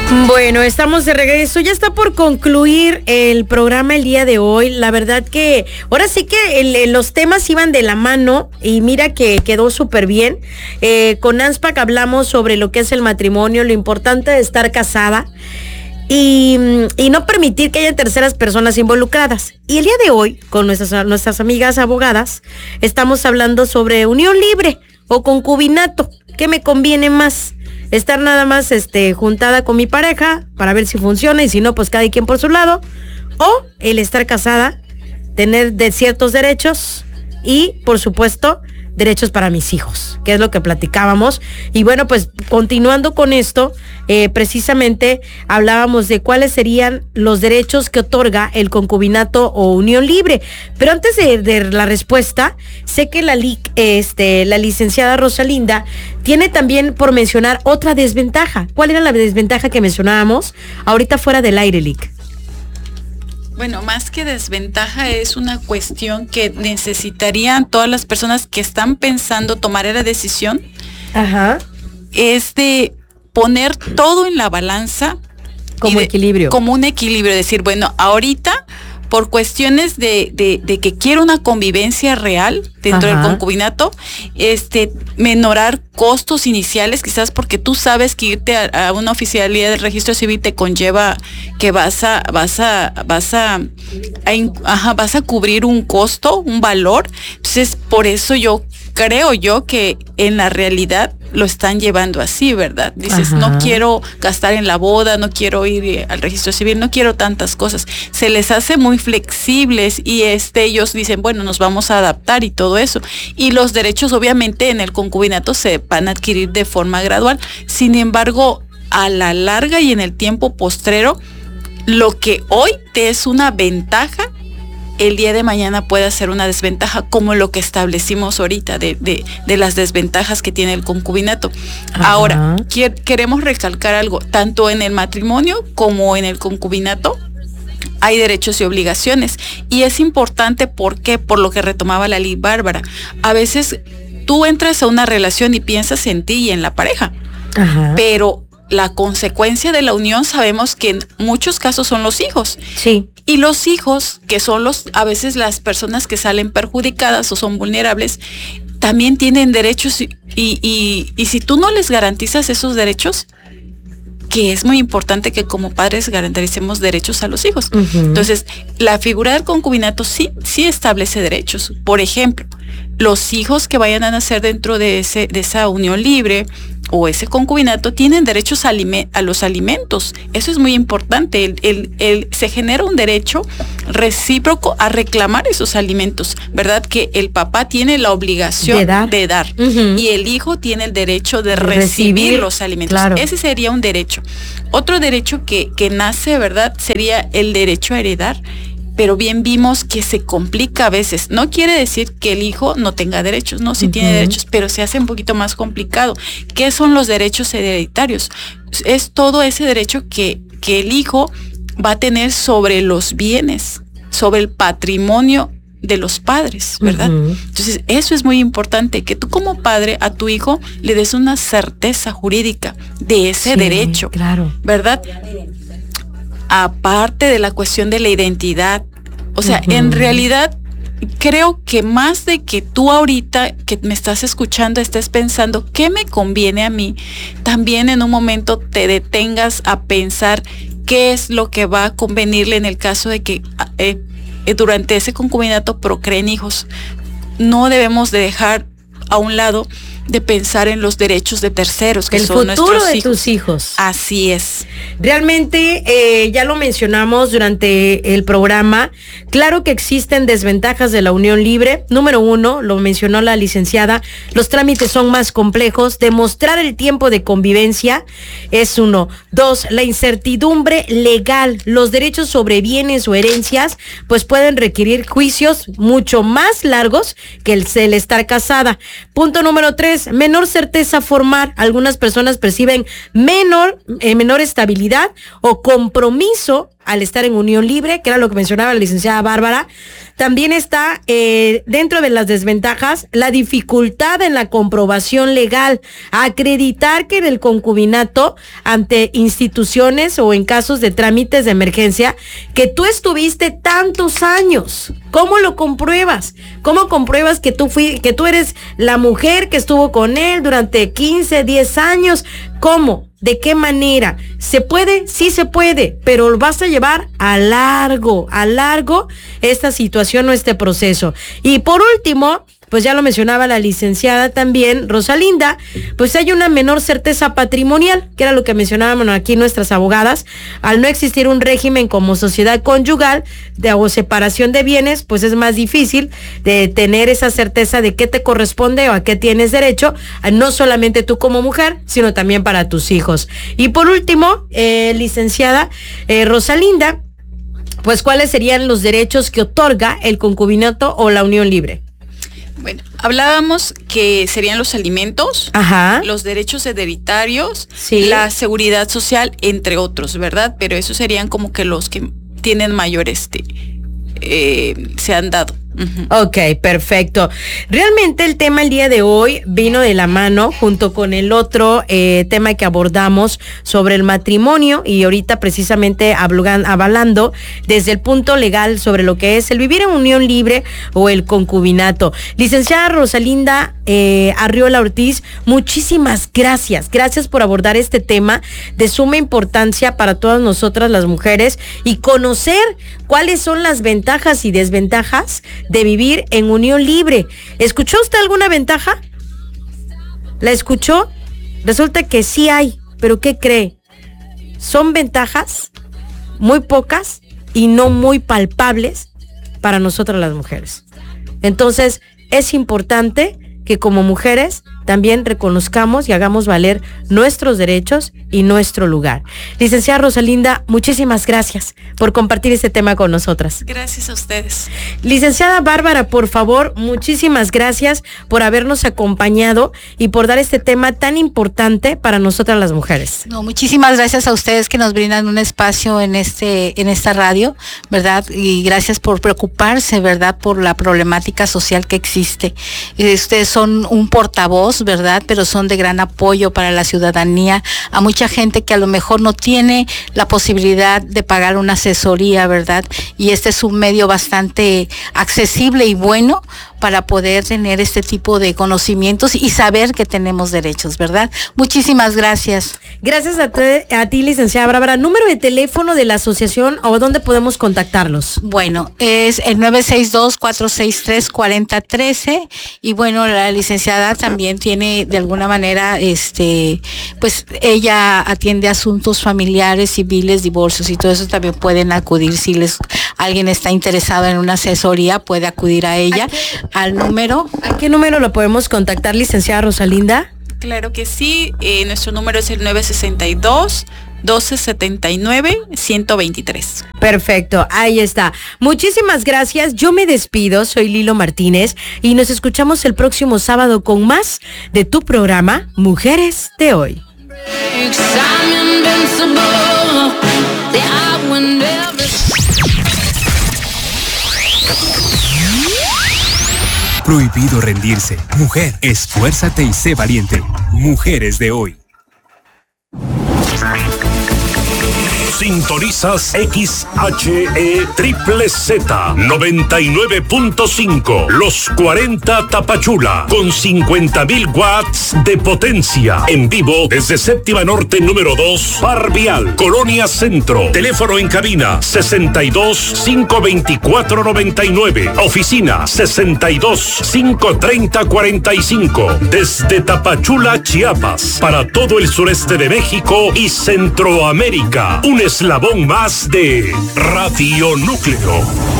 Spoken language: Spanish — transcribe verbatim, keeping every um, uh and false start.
Bueno, estamos de regreso. Ya está por concluir el programa el día de hoy. La verdad que ahora sí que el, el, los temas iban de la mano y mira que quedó súper bien. Eh, con ANSPAC hablamos sobre lo que es el matrimonio, lo importante de estar casada y, y no permitir que haya terceras personas involucradas. Y el día de hoy, con nuestras, nuestras amigas abogadas, estamos hablando sobre unión libre o concubinato. ¿Qué me conviene más? Estar nada más este, juntada con mi pareja para ver si funciona y si no, pues cada quien por su lado. O el estar casada, tener de ciertos derechos y, por supuesto, derechos para mis hijos, que es lo que platicábamos. Y bueno, pues continuando con esto, eh, precisamente hablábamos de cuáles serían los derechos que otorga el concubinato o unión libre. Pero antes de, de la respuesta, sé que la, li, este, la licenciada Rosalinda tiene también por mencionar otra desventaja. ¿Cuál era la desventaja que mencionábamos ahorita fuera del aire, Lic? Bueno, más que desventaja es una cuestión que necesitarían todas las personas que están pensando tomar la decisión. Ajá. Es de poner todo en la balanza. Como de, equilibrio. Como un equilibrio, decir, bueno, ahorita por cuestiones de, de, de que quiero una convivencia real dentro Ajá. del concubinato, este, menorar costos iniciales, quizás porque tú sabes que irte a, a una oficialidad del registro civil te conlleva que vas a, vas a, vas a, a, ajá, vas a cubrir un costo, un valor. Entonces, por eso yo creo yo que en la realidad lo están llevando así, ¿verdad? Dices, Ajá. no quiero gastar en la boda, no quiero ir al registro civil, no quiero tantas cosas. Se les hace muy flexibles y este, ellos dicen, bueno, nos vamos a adaptar y todo eso. Y los derechos obviamente en el concubinato se van a adquirir de forma gradual. Sin embargo, a la larga y en el tiempo postrero, lo que hoy te es una ventaja, el día de mañana puede ser una desventaja, como lo que establecimos ahorita de, de, de las desventajas que tiene el concubinato. Ajá. Ahora, quer, queremos recalcar algo, tanto en el matrimonio como en el concubinato hay derechos y obligaciones. Y es importante, ¿por qué? Por lo que retomaba la ley Bárbara. A veces tú entras a una relación y piensas en ti y en la pareja, Ajá. pero la consecuencia de la unión sabemos que en muchos casos son los hijos. Sí. Y los hijos, que son los a veces las personas que salen perjudicadas o son vulnerables, también tienen derechos y, y, y, y si tú no les garantizas esos derechos, que es muy importante que como padres garanticemos derechos a los hijos. Uh-huh. Entonces, la figura del concubinato sí, sí establece derechos. Por ejemplo, los hijos que vayan a nacer dentro de, ese, de esa unión libre o ese concubinato tienen derechos a, alime- a los alimentos. Eso es muy importante. El, el, el, se genera un derecho recíproco a reclamar esos alimentos, ¿verdad? Que el papá tiene la obligación de dar, de dar uh-huh. y el hijo tiene el derecho de, de recibir, recibir los alimentos. Claro. Ese sería un derecho. Otro derecho que, que nace, ¿verdad? Sería el derecho a heredar. Pero bien vimos que se complica a veces. No quiere decir que el hijo no tenga derechos, no, sí uh-huh. tiene derechos, pero se hace un poquito más complicado. ¿Qué son los derechos hereditarios? Es todo ese derecho que, que el hijo va a tener sobre los bienes, sobre el patrimonio de los padres, ¿verdad? Uh-huh. Entonces, eso es muy importante, que tú como padre a tu hijo le des una certeza jurídica de ese sí, derecho, claro. ¿verdad? Aparte de la cuestión de la identidad. O sea, uh-huh. en realidad, creo que más de que tú ahorita que me estás escuchando estés pensando qué me conviene a mí, también en un momento te detengas a pensar qué es lo que va a convenirle en el caso de que eh, durante ese concubinato procreen hijos. No debemos de dejar a un lado de pensar en los derechos de terceros, que el son nuestros hijos. El futuro de tus hijos. Así es. Realmente, eh, ya lo mencionamos durante el programa, claro que existen desventajas de la unión libre. Número uno, lo mencionó la licenciada, los trámites son más complejos, demostrar el tiempo de convivencia es uno. Dos, la incertidumbre legal, los derechos sobre bienes o herencias, pues pueden requerir juicios mucho más largos que el, el estar casada. Punto número tres, menor certeza formal. Algunas personas perciben menor, eh, menor estabilidad o compromiso al estar en unión libre, que era lo que mencionaba la licenciada Bárbara. También está eh, dentro de las desventajas la dificultad en la comprobación legal, acreditar que en el concubinato ante instituciones o en casos de trámites de emergencia, que tú estuviste tantos años. ¿Cómo lo compruebas? ¿Cómo compruebas que tú fui, que tú eres la mujer que estuvo con él durante quince, diez años? ¿Cómo? ¿De qué manera? ¿Se puede? Sí se puede, pero vas a llevar a largo, a largo esta situación o este proceso. Y por último, pues ya lo mencionaba la licenciada también, Rosalinda, pues hay una menor certeza patrimonial, que era lo que mencionábamos aquí nuestras abogadas. Al no existir un régimen como sociedad conyugal de, o separación de bienes, pues es más difícil de tener esa certeza de qué te corresponde o a qué tienes derecho, no solamente tú como mujer, sino también para tus hijos. Y por último, eh, licenciada eh, Rosalinda, pues ¿cuáles serían los derechos que otorga el concubinato o la unión libre? Bueno, hablábamos que serían los alimentos, Ajá. los derechos hereditarios, sí. la seguridad social, entre otros, ¿verdad? Pero esos serían como que los que tienen mayor este, eh, se han dado. Uh-huh. Ok, perfecto. Realmente el tema el día de hoy vino de la mano junto con el otro eh, tema que abordamos sobre el matrimonio y ahorita precisamente avalando desde el punto legal sobre lo que es el vivir en unión libre o el concubinato. Licenciada Rosalinda eh, Arriola Ortiz, muchísimas gracias. Gracias por abordar este tema de suma importancia para todas nosotras las mujeres y conocer cuáles son las ventajas y desventajas de vivir en unión libre. ¿Escuchó usted alguna ventaja? ¿La escuchó? Resulta que sí hay, pero ¿qué cree? Son ventajas muy pocas y no muy palpables para nosotras las mujeres. Entonces, es importante que como mujeres también reconozcamos y hagamos valer nuestros derechos y nuestro lugar. Licenciada Rosalinda, muchísimas gracias por compartir este tema con nosotras. Gracias a ustedes. Licenciada Bárbara, por favor, muchísimas gracias por habernos acompañado y por dar este tema tan importante para nosotras las mujeres. No, muchísimas gracias a ustedes que nos brindan un espacio en este, en esta radio, ¿verdad? Y gracias por preocuparse, ¿verdad? Por la problemática social que existe. Eh, ustedes son un portavoz, ¿verdad? Pero son de gran apoyo para la ciudadanía, a mucha gente que a lo mejor no tiene la posibilidad de pagar una asesoría, ¿verdad? Y este es un medio bastante accesible y bueno para poder tener este tipo de conocimientos y saber que tenemos derechos, ¿verdad? Muchísimas gracias. Gracias a, te, a ti, licenciada Bárbara. ¿Número de teléfono de la asociación o dónde podemos contactarlos? Bueno, es el nueve seis dos, cuatro seis tres, cuatro cero uno tres y bueno, la licenciada también tiene de alguna manera, este, pues ella atiende asuntos familiares, civiles, divorcios y todo eso. También pueden acudir si les alguien está interesado en una asesoría, puede acudir a ella. Al número. ¿A qué número lo podemos contactar, licenciada Rosalinda? Claro que sí, eh, nuestro número es el nueve seis dos, doce setenta y nueve, ciento veintitrés. Perfecto, ahí está. Muchísimas gracias, yo me despido, soy Lilo Martínez y nos escuchamos el próximo sábado con más de tu programa Mujeres de Hoy. Prohibido rendirse. Mujer, esfuérzate y sé valiente. Mujeres de Hoy. Sintonizas X H E Triple Z noventa y nueve punto cinco, Los cuarenta Tapachula, con cincuenta mil watts de potencia. En vivo desde Séptima Norte número dos, Parvial, Colonia Centro. Teléfono en cabina sesenta y dos, cinco veinticuatro, noventa y nueve. Oficina sesenta y dos, cinco treinta, cuarenta y cinco. Desde Tapachula, Chiapas, para todo el sureste de México y Centroamérica. Un eslabón más de Radio Núcleo.